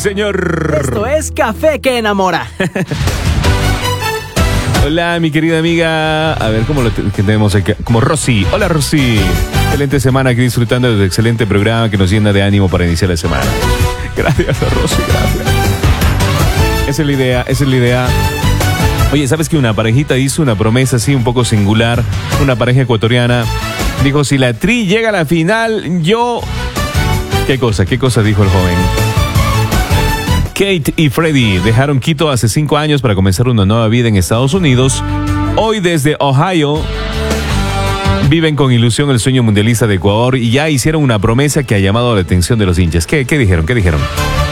señor. Esto es Café que Enamora. Hola, mi querida amiga. A ver, ¿cómo lo tenemos aquí? Como Rosy. Hola, Rosy. Excelente semana aquí disfrutando de tu excelente programa que nos llena de ánimo para iniciar la semana. Gracias, Rosy, gracias. Esa es la idea. Oye, ¿sabes que una parejita hizo una promesa así un poco singular? Una pareja ecuatoriana. Dijo, si la Tri llega a la final, yo... ¿Qué cosa dijo el joven? Kate y Freddy dejaron Quito hace 5 años para comenzar una nueva vida en Estados Unidos. Hoy desde Ohio viven con ilusión el sueño mundialista de Ecuador y ya hicieron una promesa que ha llamado la atención de los hinchas. ¿Qué dijeron?